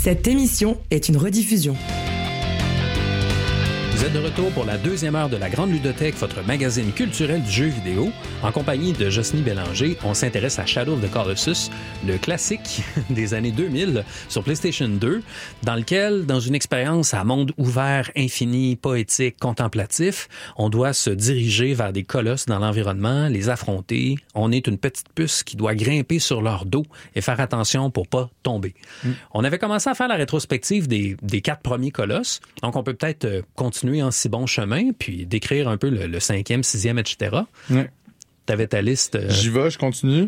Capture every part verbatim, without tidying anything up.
Cette émission est une rediffusion. Vous êtes de retour pour la deuxième heure de la Grande Ludothèque, votre magazine culturel du jeu vidéo. En compagnie de Jocelyne Bélanger, on s'intéresse à Shadow of the Colossus, le classique des années deux mille sur PlayStation deux, dans lequel, dans une expérience à monde ouvert, infini, poétique, contemplatif, on doit se diriger vers des colosses dans l'environnement, les affronter. On est une petite puce qui doit grimper sur leur dos et faire attention pour pas tomber. Mm. On avait commencé à faire la rétrospective des, des quatre premiers colosses, donc on peut peut-être euh, continuer en si bon chemin, puis décrire un peu le, le cinquième, sixième, et cetera. Ouais. T'avais ta liste. Euh... J'y vais, je continue.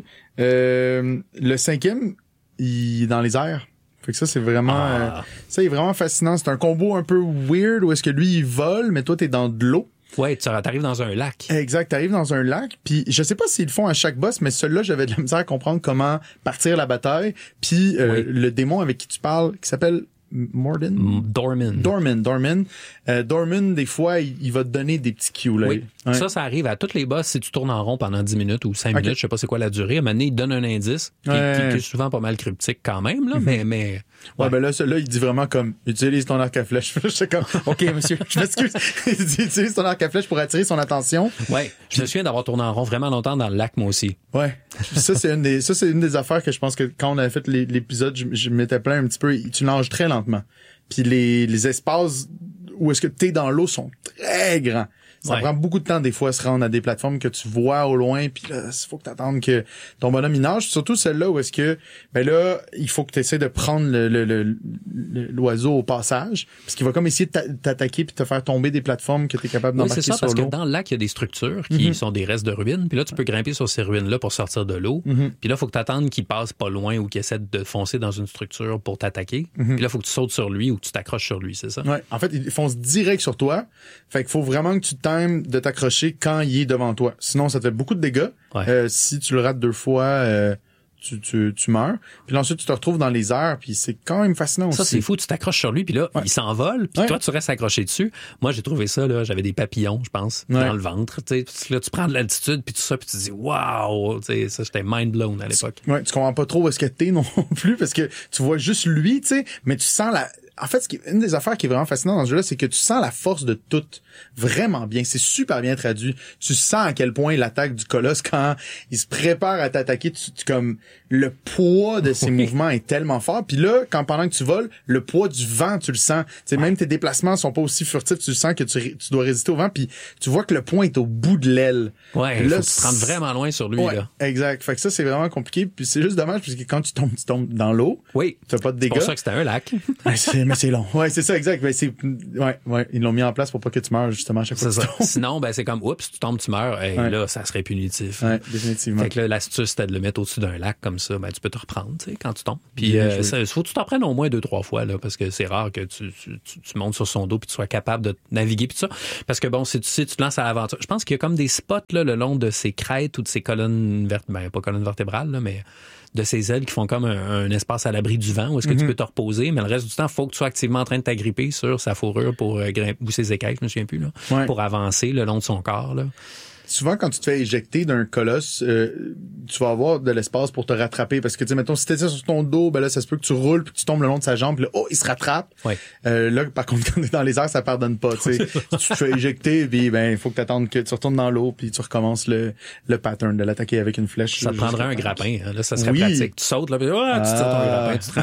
Euh, le cinquième, il est dans les airs. Fait que ça, c'est vraiment... Ah. Euh, ça, il est vraiment fascinant. C'est un combo un peu weird où est-ce que lui, il vole, mais toi, t'es dans de l'eau. Ouais, tu arrives dans un lac. Exact, t'arrives dans un lac, puis je sais pas s'ils le font à chaque boss, mais celui-là, j'avais de la misère à comprendre comment partir la bataille. Puis euh, oui. le démon avec qui tu parles, qui s'appelle... Morden? Dormin. Dormin, Dormin. Euh, Dormin, des fois, il, il va te donner des petits cues, là. Oui. Ouais. Ça, ça arrive à tous les boss si tu tournes en rond pendant dix minutes ou cinq okay. minutes, je sais pas c'est quoi la durée. À un moment donné, il donne un indice qui, ouais. qui, qui est souvent pas mal cryptique quand même, là, mm-hmm. mais, mais. Ouais, ouais ben là, celui-là, il dit vraiment comme, utilise ton arc à flèche. Je suis comme, OK, monsieur, je m'excuse. Il dit, utilise ton arc à flèche pour attirer son attention. Ouais. Je me souviens d'avoir tourné en rond vraiment longtemps dans le lac, moi aussi. Ouais. Ça, c'est une des, ça, c'est une des affaires que je pense que quand on avait fait l'épisode, je, je m'étais plaint un petit peu. Tu nages très lentement. Puis les, les espaces où est-ce que t'es dans l'eau sont très grands. Ça ouais. prend beaucoup de temps des fois à se rendre à des plateformes que tu vois au loin, puis là, il faut que t'attendes que ton bonhomme il nage. Surtout celle-là où est-ce que, ben là, il faut que tu essaies de prendre le, le, le, le, l'oiseau au passage, parce qu'il va comme essayer de t'attaquer puis te faire tomber des plateformes que t'es capable d'embarquer sur l'eau. Oui, c'est ça, parce que dans le lac, il y a des structures qui mm-hmm. sont des restes de ruines, puis là, tu peux grimper sur ces ruines-là pour sortir de l'eau. Mm-hmm. Puis là, il faut que t'attendes qu'il passe pas loin ou qu'il essaie de foncer dans une structure pour t'attaquer. Mm-hmm. Puis là, il faut que tu sautes sur lui ou que tu t'accroches sur lui, c'est ça? Ouais. En fait, ils foncent direct sur toi. Fait qu'il faut vraiment que tu times de t'accrocher quand il est devant toi. Sinon, ça te fait beaucoup de dégâts. Ouais. Euh, si tu le rates deux fois, euh, tu, tu, tu meurs. Puis ensuite, tu te retrouves dans les airs, puis c'est quand même fascinant aussi. Ça, c'est fou. Tu t'accroches sur lui, puis là, ouais. il s'envole, puis ouais. toi, tu restes accroché dessus. Moi, j'ai trouvé ça, là, j'avais des papillons, je pense, ouais. dans le ventre. Tu sais, là, tu prends de l'altitude, puis tout ça, puis tu te dis, waouh! Tu sais, ça, j'étais mind blown à l'époque. Ouais, tu comprends pas trop où est-ce que t'es non plus, parce que tu vois juste lui, tu sais, mais tu sens la... En fait, ce qui est, une des affaires qui est vraiment fascinante dans ce jeu-là, c'est que tu sens la force de tout vraiment bien. C'est super bien traduit. Tu sens à quel point l'attaque du colosse, quand il se prépare à t'attaquer, tu, tu comme le poids de ses oui. mouvements est tellement fort. Puis là, quand pendant que tu voles, le poids du vent, tu le sens. Tu sais, ouais. même tes déplacements sont pas aussi furtifs. Tu sens que tu, tu dois résister au vent. Puis tu vois que le point est au bout de l'aile. Ouais. Là, faut que tu te rendes vraiment loin sur lui. Ouais, là. Exact. Fait que ça, c'est vraiment compliqué. Puis c'est juste dommage parce que quand tu tombes, tu tombes dans l'eau. Oui. Tu n'as pas de dégâts. C'est pour ça que c'était un lac. mais c'est long. Ouais, c'est ça, exact. Ben, c'est, ouais, ouais. Ils l'ont mis en place pour pas que tu meurs, justement, à chaque fois. C'est ça. Sinon, ben, c'est comme, oups, tu tombes, tu meurs. Et ouais. là, ça serait punitif. Ouais, définitivement. Fait que là, l'astuce, c'était de le mettre au-dessus d'un lac comme ça. Ben, tu peux te reprendre, tu sais, quand tu tombes. Puis, euh, ça, faut que tu t'en prennes au moins deux, trois fois, là, parce que c'est rare que tu, tu, tu, tu montes sur son dos puis tu sois capable de naviguer puis tout ça. Parce que bon, si tu sais, tu te lances à l'aventure. Je pense qu'il y a comme des spots, là, le long de ces crêtes ou de ces colonnes vertébrales, ben, pas colonnes vertébrales, là, mais de ces ailes qui font comme un, un espace à l'abri du vent où est-ce que mm-hmm. tu peux te reposer, mais le reste du temps, il faut que tu sois activement en train de t'agripper sur sa fourrure pour euh, grimper, ou ses écailles, je me souviens plus, là, ouais. pour avancer le long de son corps, là. Souvent, quand tu te fais éjecter d'un colosse, euh, tu vas avoir de l'espace pour te rattraper. Parce que, tu sais, mettons, si t'étais sur ton dos, ben là, ça se peut que tu roules puis que tu tombes le long de sa jambe. Puis là, oh, il se rattrape. Ouais. Euh, là, par contre, quand t'es dans les airs, ça pardonne pas. Tu sais, tu te fais éjecter, puis ben, il faut que t'attendes que tu retournes dans l'eau, puis tu recommences le le pattern de l'attaquer avec une flèche. Ça te prendrait un grappin. Hein. Là, ça serait oui. pratique. Tu sautes, là, puis oh, tu tires ton grappin, tu te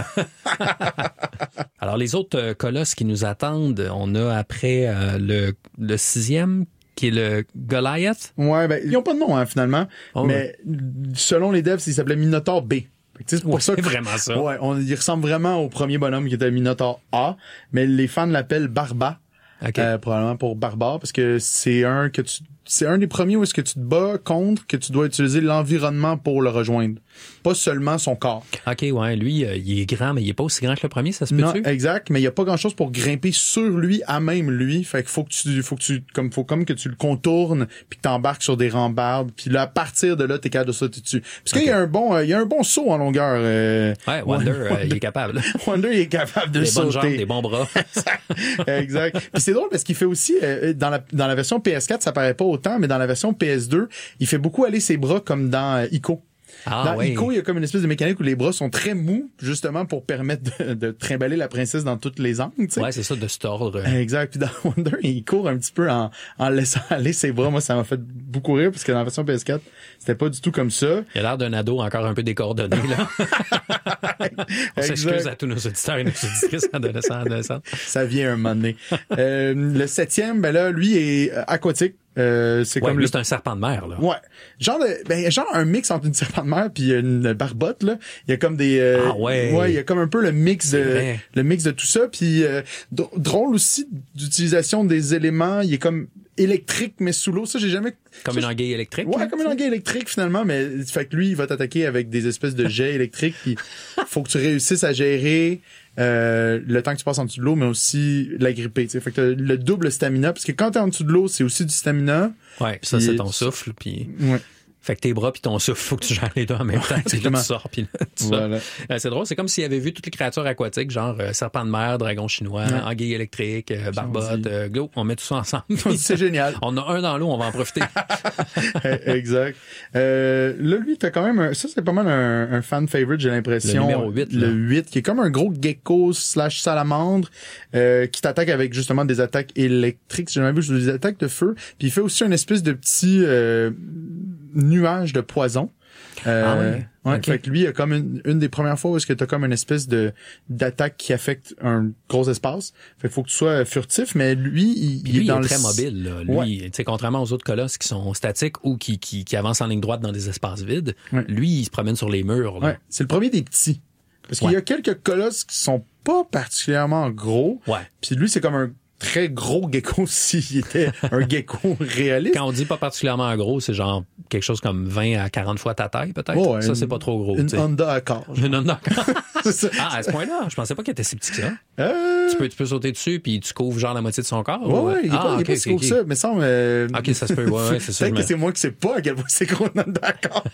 rends. Alors, les autres euh, colosses qui nous attendent, on a après euh, le le sixième, qui est le Goliath. Ouais, ben, ils ont pas de nom, hein, finalement. Oh, mais ouais. selon les devs, il s'appelait Minotaur B. C'est pour ouais, ça que, vraiment ça. Ouais, on, il ressemble vraiment au premier bonhomme qui était Minotaur A, mais les fans l'appellent Barba. Okay. Euh, probablement pour barbare, parce que c'est un que tu, c'est un des premiers où est-ce que tu te bats contre, que tu dois utiliser l'environnement pour le rejoindre. Pas seulement son corps. OK, ouais, lui, euh, il est grand, mais il est pas aussi grand que le premier, ça se peut-tu? Non, exact, mais il y a pas grand-chose pour grimper sur lui, à même lui. Fait qu'il faut que tu, faut que tu, comme, faut comme que tu le contournes, puis que t'embarques sur des rambardes, puis là, à partir de là, t'es capable de sauter dessus. Parce okay. qu'il y a un bon, euh, il y a un bon saut en longueur. Euh, ouais, Wonder, euh, Wonder, il est capable. Wonder, il est capable de des sauter. Des bonnes jambes, des bons bras. Exact. Puis c'est drôle parce qu'il fait aussi, euh, dans la, dans la version P S quatre, ça paraît pas autant, mais dans la version P S deux, il fait beaucoup aller ses bras comme dans euh, Ico. Ah, Dans ouais. Ico, il y a comme une espèce de mécanique où les bras sont très mous, justement pour permettre de, de trimballer la princesse dans toutes les angles, tu sais. Ouais, c'est ça, de se tordre. Exact. Puis dans Wonder, il court un petit peu en, en laissant aller ses bras. Moi, ça m'a fait beaucoup rire parce que dans la version P S quatre, c'était pas du tout comme ça. Il a l'air d'un ado encore un peu décoordonné, là. On s'excuse à tous nos auditeurs et nos auditrices adolescents, adolescentes. Ça vient un moment donné. euh, le septième, ben là, lui est aquatique. Euh, c'est ouais, comme lui, le... c'est un serpent de mer, là. Ouais. Genre de, ben, genre un mix entre une serpent de mer puis une barbotte, là. Il y a comme des, euh, ah ouais. Ouais, il y a comme un peu le mix c'est de, vrai. le mix de tout ça. Puis, euh, d- drôle aussi d'utilisation des éléments. Il est comme électrique, mais sous l'eau. Ça, j'ai jamais... Comme ça, une anguille électrique. Ouais, là, comme une anguille électrique, finalement. Mais, fait que lui, il va t'attaquer avec des espèces de jets électriques. Puis, faut que tu réussisses à gérer, euh, le temps que tu passes en dessous de l'eau, mais aussi l'agripper, tu sais. Fait que t'as le double stamina. Parce que quand t'es en dessous de l'eau, c'est aussi du stamina. Ouais, pis ça, Puis- c'est ton souffle, puis... Ouais. Fait que tes bras puis ton souffle, faut que tu gères les deux en même temps. Puis là, exactement. tu sors, puis là, tu Voilà. sors. Euh, c'est drôle, c'est comme s'il avait vu toutes les créatures aquatiques, genre euh, serpent de mer, dragon chinois, Ouais. anguille électrique, euh, on barbotte, dit. euh, go, on met tout ça ensemble. C'est génial. On a un dans l'eau, on va en profiter. Exact. Euh, là, lui, t'as quand même un, ça, c'est pas mal un, un fan favorite, j'ai l'impression. Le numéro huit, Le là. huit, qui est comme un gros gecko slash salamandre, euh, qui t'attaque avec justement des attaques électriques, si j'ai jamais vu, des attaques de feu. Puis il fait aussi une espèce de petit, euh, nuage de poison. Euh, Ah ouais? ouais, Ok. fait que lui, il y a comme une, une des premières fois où est-ce que t'as comme une espèce de d'attaque qui affecte un gros espace. Fait qu'il faut que tu sois furtif, mais lui, il, Puis il lui, est dans il est le très mobile. Là. Lui, Ouais. tu sais, contrairement aux autres colosses qui sont statiques ou qui, qui, qui avancent en ligne droite dans des espaces vides, Ouais. lui, il se promène sur les murs. Là. Ouais, c'est le premier des petits. Parce qu'il Ouais. y a quelques colosses qui sont pas particulièrement gros. Ouais. Puis lui, c'est comme un très gros gecko s'il était un gecko réaliste. Quand on dit pas particulièrement gros, c'est genre quelque chose comme vingt à quarante fois ta taille, peut-être. Oh, ça, une- c'est pas trop gros. Une tu sais. Honda Accord. Une Honda. C'est ça. Ah, à ce point-là, je pensais pas qu'il était si petit que ça. Euh... Tu peux, tu peux sauter dessus puis tu couvres genre la moitié de son corps. Ouais, ou- ouais, il est ah, pas, il est ok, pas si ok, gros que ok. ça, mais ça, euh... Ok, ça se peut, ouais, ouais, c'est ça. Peut-être je que me- c'est moi qui sais pas à quel point c'est gros une Honda Accord.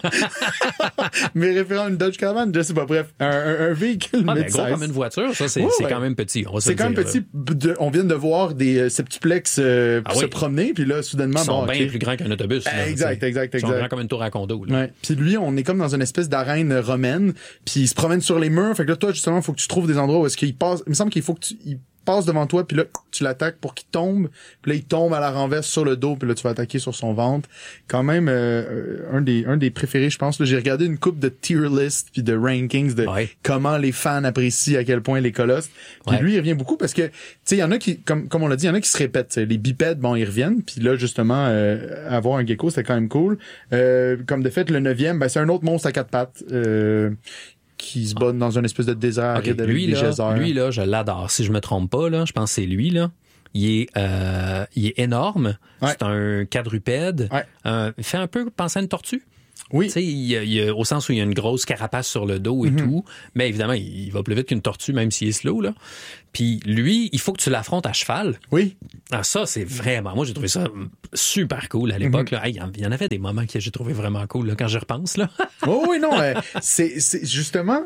Mais référant à une Dodge Caravan, je sais pas, bref, un, un, un véhicule Ah, mais mid-size. gros comme une voiture, ça, c'est Ouais, c'est ouais. quand même petit. On va se C'est le quand même dire, petit. là. De- on vient de voir des euh, septuplex euh, Ah se oui. promener, puis là, soudainement, Ils sont bon, bien ok. plus grands qu'un autobus. là, Exact, tu sais. exact, Ils sont exact. grands comme une tour à condo. Là. Ouais. Puis lui, on est comme dans une espèce d'arène romaine, puis il se promène sur les murs. Fait que là, toi, justement, il faut que tu trouves des endroits où est-ce qu'il passe. Il me semble qu'il faut que tu il passe devant toi, puis là, tu l'attaques pour qu'il tombe. Puis là, il tombe à la renverse sur le dos, puis là, tu vas attaquer sur son ventre. Quand même, euh, un des un des préférés, je pense. Là, j'ai regardé une coupe de tier list puis de rankings de Ouais. comment les fans apprécient à quel point les colosses. Puis Ouais. lui, il revient beaucoup parce que, tu sais, il y en a qui, comme comme on l'a dit, il y en a qui se répètent. T'sais. Les bipèdes, bon, ils reviennent. Puis là, justement, euh, avoir un gecko, c'était quand même cool. Euh, comme de fait, le neuvième, ben c'est un autre monstre à quatre pattes. Euh, qui se bat dans une espèce de désert Ok, aride avec lui, des là, geysers. lui, là, je l'adore. Si je me trompe pas, là, je pense que c'est lui, là. Il est, euh, il est énorme. Ouais. C'est un quadrupède. Ouais. Euh, il fait un peu penser à une tortue. Oui. Tu sais, il y a- il y a- au sens où il y a une grosse carapace sur le dos et Mhm. tout. Mais évidemment, il, il va plus vite qu'une tortue, même s'il est slow, là. Puis lui, il faut que tu l'affrontes à cheval. Oui. Ah, ça, c'est vraiment... Moi, j'ai trouvé ça super cool à l'époque. là. Hey, il y en- il y en avait des moments que j'ai trouvé vraiment cool, là, quand j'y repense, là. Oh, oui, non, euh, c'est, c'est justement,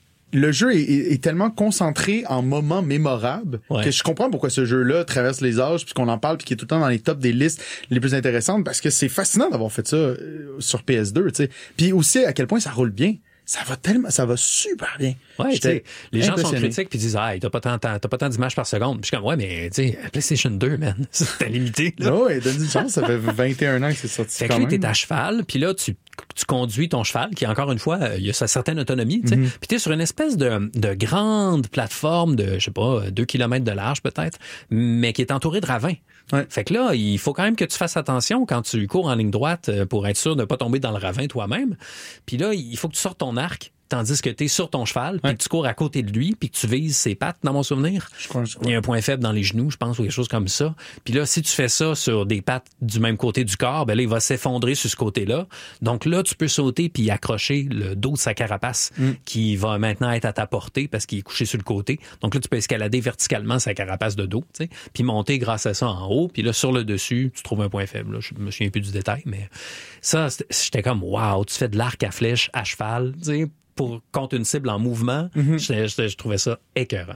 le jeu est, est- est tellement concentré en moments mémorables Ouais. que je comprends pourquoi ce jeu-là traverse les âges, puis qu'on en parle, puis qui est tout le temps dans les tops des listes les plus intéressantes, parce que c'est fascinant d'avoir fait ça euh, sur P S deux, tu sais. Puis aussi à quel point ça roule bien. Ça va tellement, ça va super bien. Ouais, tu J'étais sais, les gens sont impressionné. critiques puis disent ah, t'as pas tant, t'as pas tant d'images par seconde. Puis je suis comme ouais, mais tu sais, PlayStation deux, man, c'était limité. Là. Oh, et donne une chance, ça fait vingt et un ans que c'est sorti Fait que quand lui, même. t'es à cheval, puis là, tu, tu conduis ton cheval, qui, encore une fois, euh, il a sa certaine autonomie, tu sais. Mhm. Puis t'es sur une espèce de, de grande plateforme de, je sais pas, deux kilomètres de large, peut-être, mais qui est entourée de ravins. Ouais. Fait que là, il faut quand même que tu fasses attention quand tu cours en ligne droite euh, pour être sûr de ne pas tomber dans le ravin toi-même. Puis là, il faut que tu sortes ton arc, tandis que t'es sur ton cheval, puis Ouais. que tu cours à côté de lui, puis que tu vises ses pattes, dans mon souvenir. Je crois, je crois. Il y a un point faible dans les genoux, je pense, ou quelque chose comme ça. Puis là, si tu fais ça sur des pattes du même côté du corps, ben là, il va s'effondrer sur ce côté-là. Donc là, tu peux sauter puis accrocher le dos de sa carapace Mm. qui va maintenant être à ta portée parce qu'il est couché sur le côté. Donc là, tu peux escalader verticalement sa carapace de dos, tu sais, puis monter grâce à ça en haut. Puis là, sur le dessus, tu trouves un point faible. Là. Je me souviens plus du détail, mais ça, c'était- j'étais comme, wow, tu fais de l'arc à flèche à cheval, tu sais, pour contre une cible en mouvement. Mhm. J'étais- j'étais- je trouvais ça écœurant.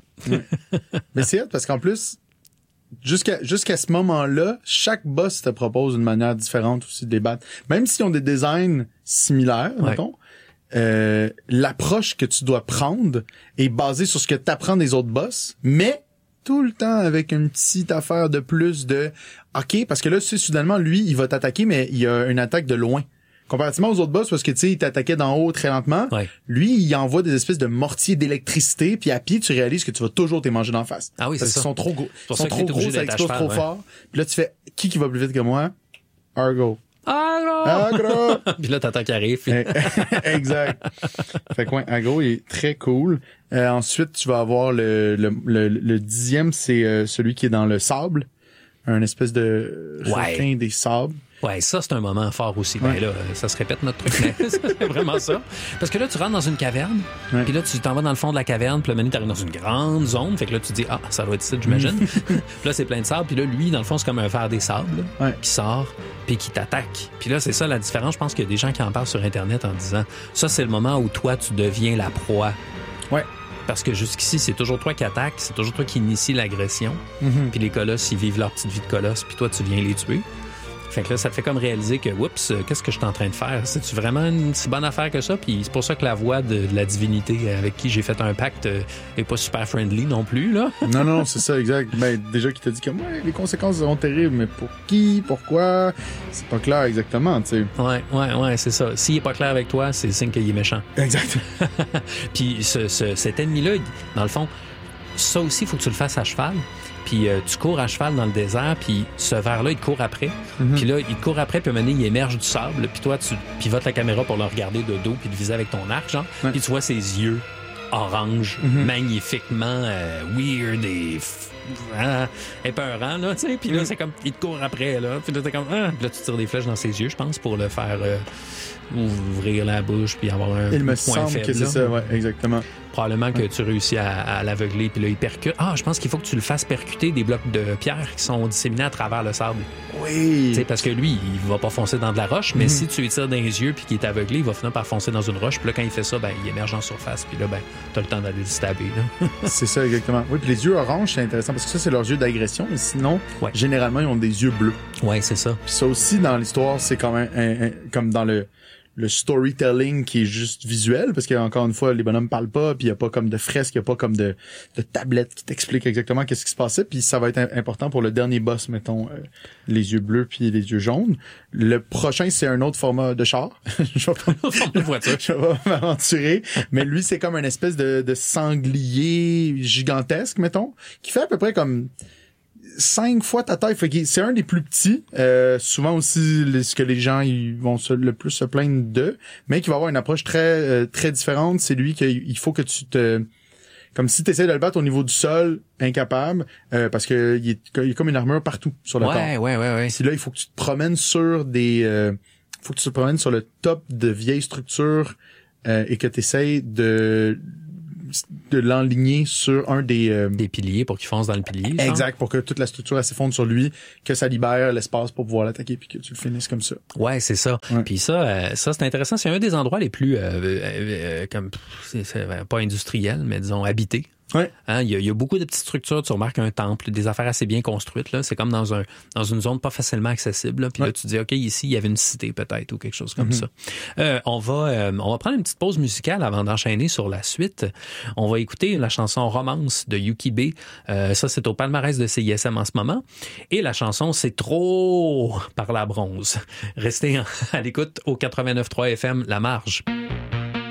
Mais c'est hot parce qu'en plus, jusqu'à jusqu'à ce moment-là, chaque boss te propose une manière différente aussi de les battre. Même s'ils ont des designs similaires, Ouais. mettons, euh, l'approche que tu dois prendre est basée sur ce que t'apprends des autres boss, mais tout le temps avec une petite affaire de plus de OK, parce que là, tu sais, soudainement, lui, il va t'attaquer, mais il y a une attaque de loin. Comparativement aux autres boss, parce que tu sais, il t'attaquait d'en haut très lentement. Ouais. Lui, il envoie des espèces de mortiers d'électricité, puis à pied, tu réalises que tu vas toujours te manger d'en face. Ah oui, c'est parce ça. qu'ils sont trop gros. Ils sont ça que trop t'es gros, obligé ça d'être à explose cheval, trop ouais. fort. Puis là, tu fais qui qui va plus vite que moi? Argo. Agro! Agro! Puis là, t'attends qu'il arrive. Puis... Exact. Fait que ouais, Agro, il est très cool. Euh, ensuite, tu vas avoir le le le, le dixième, c'est euh, celui qui est dans le sable. Un espèce de Ouais. requin des sables. Ouais, ça, c'est un moment fort aussi. Ouais. Ben là, ça se répète notre truc, mais c'est vraiment ça. Parce que là, tu rentres dans une caverne, Ouais. puis là, tu t'en vas dans le fond de la caverne, puis là, maintenant, t'arrives dans une grande zone, fait que là, tu dis, ah, ça doit être ça, j'imagine. Puis là, c'est plein de sable, puis là, lui, dans le fond, c'est comme un ver des sables, là, Ouais. qui sort, puis qui t'attaque. Puis là, c'est ça la différence. Je pense qu'il y a des gens qui en parlent sur Internet en disant, ça, c'est le moment où toi, tu deviens la proie. Ouais. Parce que jusqu'ici, c'est toujours toi qui attaque, c'est toujours toi qui initie l'agression. Mm-hmm. Puis les colosses, ils vivent leur petite vie de colosse, puis toi, tu viens les tuer. Fait que là, ça te fait comme réaliser que, oups, euh, qu'est-ce que je suis en train de faire? C'est-tu vraiment une si bonne affaire que ça? Puis c'est pour ça que la voix de, de la divinité avec qui j'ai fait un pacte euh, est pas super friendly non plus, là. Non, non, c'est ça, exact. Ben, déjà qui t'a dit que ouais, les conséquences seront terribles, mais pour qui? Pourquoi? C'est pas clair exactement, tu sais. Ouais, ouais, ouais, c'est ça. S'il est pas clair avec toi, c'est le signe qu'il est méchant. Exact. Puis ce, ce, cet ennemi-là, dans le fond, ça aussi, il faut que tu le fasses à cheval. Puis euh, tu cours à cheval dans le désert, puis ce ver-là, il te court après. Mm-hmm. Puis là, il te court après, puis à un moment donné, il émerge du sable. Puis toi, tu pivotes la caméra pour le regarder de dos, puis le viser avec ton arc, genre. Ouais. Puis tu vois ses yeux orange, Mm-hmm. magnifiquement euh, weird et f- hein, épeurant, là, tu sais. Puis là, Mm. c'est comme, il te court après, là. Puis là, t'es comme, ah. Puis là, tu tires des flèches dans ses yeux, je pense, pour le faire euh, ouvrir la bouche, puis avoir un Il me point semble faible, que c'est là. ça, ouais, exactement. Probablement que tu réussis à, à l'aveugler, puis là, il percute. Ah, je pense qu'il faut que tu le fasses percuter des blocs de pierre qui sont disséminés à travers le sable. Oui. Tu sais, parce que lui, il va pas foncer dans de la roche, mais Mhm. si tu lui tires dans les yeux puis qu'il est aveuglé, il va finir par foncer dans une roche. Puis là, quand il fait ça, ben, il émerge en surface. Puis là, ben, t'as le temps d'aller le stabber, là. C'est ça, exactement. Oui, puis les yeux orange, c'est intéressant parce que ça, c'est leurs yeux d'agression, mais sinon, Ouais. généralement, ils ont des yeux bleus. Ouais, c'est ça. Puis ça aussi, dans l'histoire, c'est quand même un- un- comme dans le le storytelling qui est juste visuel, parce qu'encore une fois, les bonhommes parlent pas, puis il y a pas comme de fresques, il y a pas comme de, de tablettes qui t'expliquent exactement qu'est-ce qui se passait, puis ça va être im- important pour le dernier boss, mettons, euh, les yeux bleus puis les yeux jaunes. Le prochain, c'est un autre format de char. Je vais pas Une voiture. je vais m'aventurer, mais lui, c'est comme une espèce de, de sanglier gigantesque, mettons, qui fait à peu près comme cinq fois ta taille. Fait que c'est un des plus petits. Euh, souvent aussi, les- ce que les gens ils vont se, le plus se plaindre de, mais qui va avoir une approche très euh, très différente. C'est lui qu'il il faut que tu te... Comme si tu essaies de le battre au niveau du sol, incapable, euh, parce que il est, il y a comme une armure partout sur le corps. Ouais, ouais, ouais, ouais. Si là, il faut que tu te promènes sur des... Euh, faut que tu te promènes sur le top de vieilles structures euh, et que tu essaies de de l'enligner sur un des... euh, Des piliers pour qu'il fonce dans le pilier. genre. exact, pour que toute la structure elle s'effondre sur lui, que ça libère l'espace pour pouvoir l'attaquer puis que tu le finisses comme ça. Ouais, c'est ça. Ouais. Puis ça, euh, ça c'est intéressant. C'est un des endroits les plus, euh, euh, euh, comme, c'est, c'est, euh, pas industriel, mais disons habités. Ouais. Hein, il y a, il y a beaucoup de petites structures. Tu remarques un temple, des affaires assez bien construites. Là, c'est comme dans un dans une zone pas facilement accessible. Là. Puis Ouais. là, tu te dis, ok, ici il y avait une cité peut-être ou quelque chose comme Mm-hmm. ça. Euh, on va euh, on va prendre une petite pause musicale avant d'enchaîner sur la suite. On va écouter la chanson Romance de Yuki B. Euh, ça c'est au palmarès de C I S M en ce moment. Et la chanson C'est trop par la bronze. Restez en- à l'écoute au quatre-vingt-neuf point trois F M La Marge.